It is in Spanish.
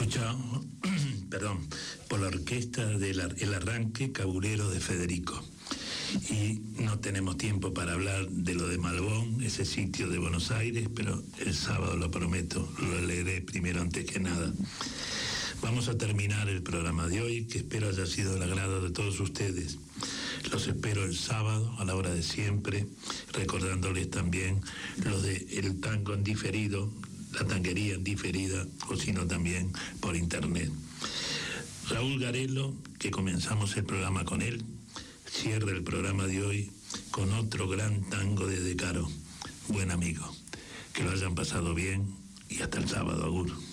Escuchamos, perdón, por la orquesta del El Arranque Cabulero de Federico. Y no tenemos tiempo para hablar de lo de Malbón, ese sitio de Buenos Aires, pero el sábado lo prometo, lo leeré primero antes que nada. Vamos a terminar el programa de hoy, que espero haya sido del agrado de todos ustedes. Los espero el sábado a la hora de siempre, recordándoles también lo de el tango en diferido, la tanguería en diferida, o sino también por internet. Raúl Garelo, que comenzamos el programa con él, cierra el programa de hoy con otro gran tango de De Caro. Buen amigo, que lo hayan pasado bien y hasta el sábado, agur.